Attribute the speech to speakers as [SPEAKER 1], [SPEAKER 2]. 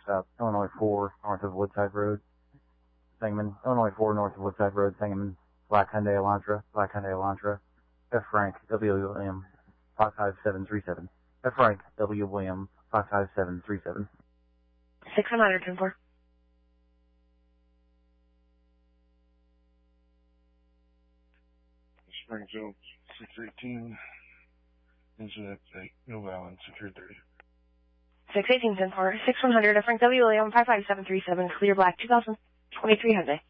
[SPEAKER 1] Illinois 4, north of Woodside Road, Sangamon. Illinois 4, north of Woodside Road, Sangamon. Black Hyundai Elantra. F. Frank W. William 55737. F. Frank W. William 55737.
[SPEAKER 2] 600, 10-4.
[SPEAKER 3] Springfield 618. Incident at Mill Valley, secured 30.
[SPEAKER 2] 618, 10-4. 6100, Frank W. William 55737. Clear black 2023 Hyundai.